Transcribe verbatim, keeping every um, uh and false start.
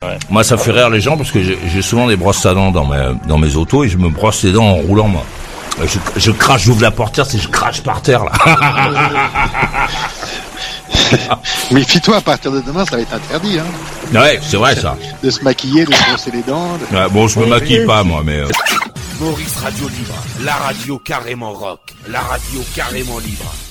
Ouais. Moi, ça fait rire les gens parce que j'ai, j'ai souvent des brosses à dents dans mes, dans mes autos et je me brosse les dents en roulant, moi. Je, je crache, j'ouvre la portière, c'est je crache par terre, là. Méfie-toi, à partir de demain, ça va être interdit, hein. Ouais, c'est vrai, ça. De se maquiller, de se brosser les dents. De... Ouais, bon, je me maquille pas, moi, mais... Euh... Maurice Radio Libre, la radio carrément rock, la radio carrément libre.